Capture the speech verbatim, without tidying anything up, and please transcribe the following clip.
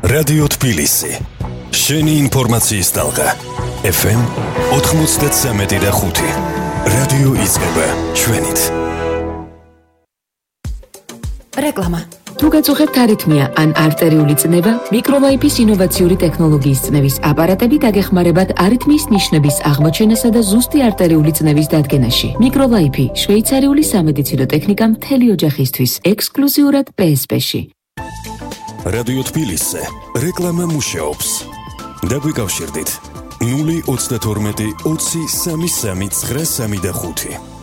რადიო თბილისი. შენი ინფორმაციის ტალღა. ეფ ემ ოცდამეთი და ხუთი. რადიო იწყება ჩვენით. რეკლამა. თუ გაწუხებთ არითმია ან არტერიული წნება, მიკროლაიფის ინოვაციური ტექნოლოგიის წნევის აპარატები დაგეხმარებათ არითმიის ნიშნების აღმოჩენასა და ზუსტი არტერიული წნევის დადგენაში. მიკროლაიფი შვეიცარიული სამედიცინო ტექნიკა მთელი ოჯახისთვის, ექსკლუზიურად პე ეს პე-ში. რადიო თბილისზე რეკლამა მუშაობს. დაგვიკავშირდით ნული ოცდათორმეტი ოცი სამი სამი ცხრა სამი და ხუთი.